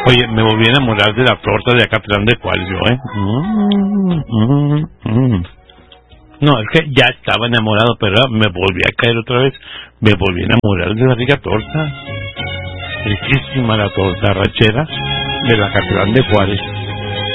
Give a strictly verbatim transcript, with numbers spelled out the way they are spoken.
Oye, me volví a enamorar de la torta de Acatlán de Juárez, yo, ¿eh? Mm, mm, mm. No, es que ya estaba enamorado, pero me volví a caer otra vez. Me volví a enamorar de la rica torta. Riquísima la torta rachera de la Acatlán de Juárez.